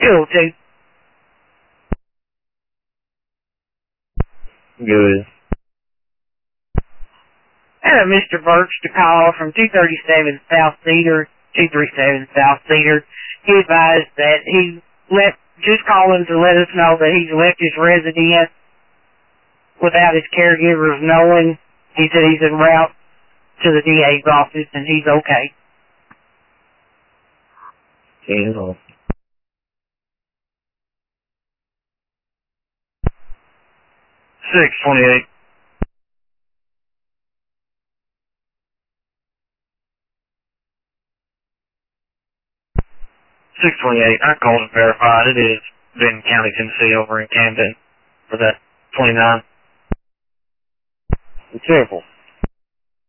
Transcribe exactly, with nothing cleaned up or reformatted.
Go to. Good. Uh, Mister Birch to call from two thirty-seven South Cedar, two thirty-seven South Cedar. He advised that he let, just calling to let us know that he's left his residence without his caregivers knowing. He said he's en route to the D A's office and he's okay. Hands on. six twenty-eight. six twenty-eight. I called and verified it is Benton County, Tennessee, over in Camden for that twenty-nine. Be careful.